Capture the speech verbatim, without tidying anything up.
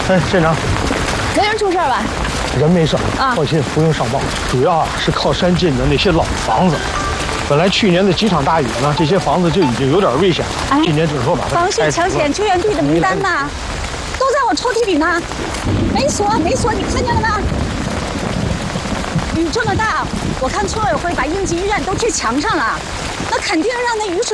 哎，县长， 没人出事吧？ 人没事啊， 放心，不用上报。主要啊是靠山近的那些老房子。本来去年的几场大雨呢，这些房子就已经有点危险了。哎、今年就是说把它防汛抢险救援队的名单呢，都在我抽屉里呢，没锁，没锁，你看见了吗？雨这么大，我看村委会把应急医院都贴墙上了，那肯定让那雨水。